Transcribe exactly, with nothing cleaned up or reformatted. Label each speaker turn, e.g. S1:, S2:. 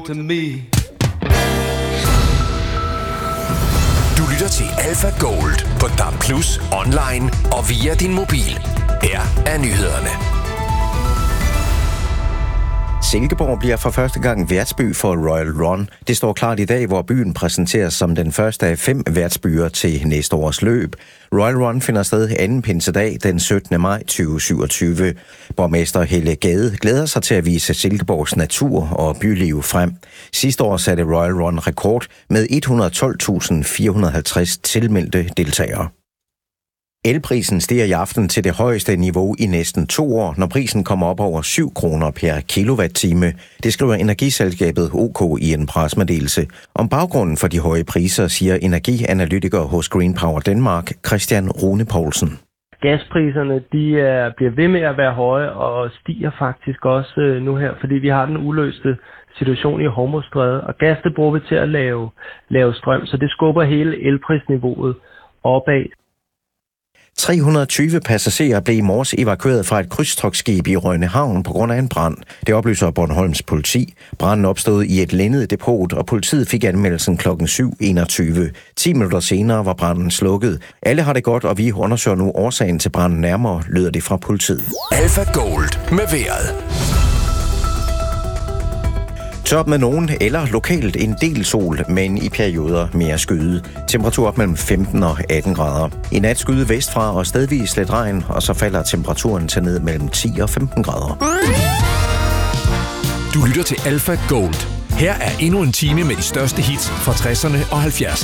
S1: To me.
S2: Du lytter til Alpha Gold på D A B plus, online og via din mobil. Her er nyhederne.
S3: Silkeborg bliver for første gang værtsby for Royal Run. Det står klart i dag, hvor byen præsenteres som den første af fem værtsbyer til næste års løb. Royal Run finder sted anden pinsedag den syttende maj tyve syvogtyve. Borgmester Helle Gade glæder sig til at vise Silkeborgs natur og byliv frem. Sidste år satte Royal Run rekord med et hundrede og tolv tusind fire hundrede og halvtreds tilmeldte deltagere. Elprisen stiger i aften til det højeste niveau i næsten to år, når prisen kommer op over syv kroner per kilowatt-time. Det skriver energiselskabet O K i en pressemeddelelse. Om baggrunden for de høje priser siger energianalytiker hos Green Power Denmark, Christian Rune Poulsen.
S4: Gaspriserne de er, bliver ved med at være høje og stiger faktisk også nu her, fordi vi har den uløste situation i Hormuzstrædet, og gas det bruger vi til at lave, lave strøm, så det skubber hele elprisniveauet opad.
S3: tre hundrede og tyve passagerer blev i morges evakueret fra et krydstogtskib i Rønnehavn på grund af en brand. Det oplyser Bornholms politi. Branden opstod i et lændet depot, og politiet fik anmeldelsen klokken syv enogtyve. ti minutter senere var branden slukket. Alle har det godt, og vi undersøger nu årsagen til branden nærmere, lyder det fra politiet.
S2: Alpha Gold med vejret.
S3: Top med nogen eller lokalt en del sol, men i perioder mere skyde. Temperatur op mellem femten og atten grader. I nat skyde vestfra og stedvis lidt regn, og så falder temperaturen til ned mellem ti og femten grader.
S2: Du lytter til Alpha Gold. Her er endnu en time med de største hits fra tresserne og halvfjerdserne.